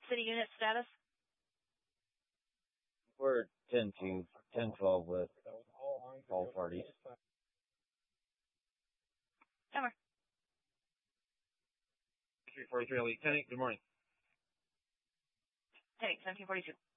City unit status? We're 10-2, 10-12 with all parties. Hammer. 343 Elite 10, good morning. 10, 1742.